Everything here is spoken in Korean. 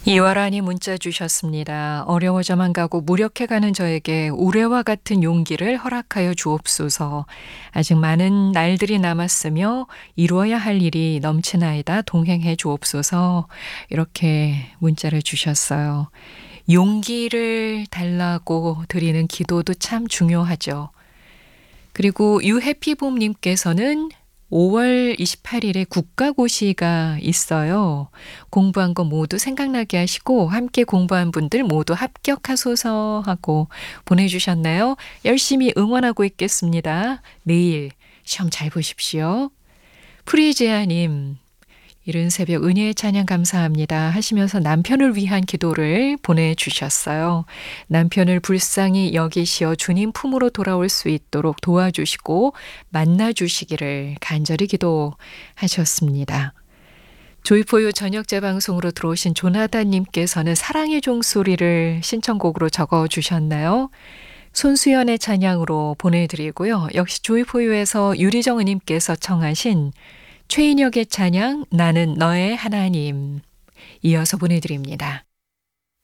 이와라니 문자 주셨습니다. 어려워져만 가고 무력해가는 저에게 우레와 같은 용기를 허락하여 주옵소서. 아직 많은 날들이 남았으며 이루어야 할 일이 넘치나이다 동행해 주옵소서. 이렇게 문자를 주셨어요. 용기를 달라고 드리는 기도도 참 중요하죠. 그리고 유해피봄님께서는 5월 28일에 국가고시가 있어요. 공부한 거 모두 생각나게 하시고 함께 공부한 분들 모두 합격하소서 하고 보내주셨나요? 열심히 응원하고 있겠습니다. 내일 시험 잘 보십시오. 프리제아님, 이른 새벽 은혜의 찬양 감사합니다 하시면서 남편을 위한 기도를 보내주셨어요. 남편을 불쌍히 여기시어 주님 품으로 돌아올 수 있도록 도와주시고 만나주시기를 간절히 기도하셨습니다. 조이포유 저녁 재방송으로 들어오신 조나단님께서는 사랑의 종소리를 신청곡으로 적어주셨나요? 손수연의 찬양으로 보내드리고요. 역시 조이포유에서 유리정은님께서 청하신 최인혁의 찬양 나는 너의 하나님 이어서 보내드립니다.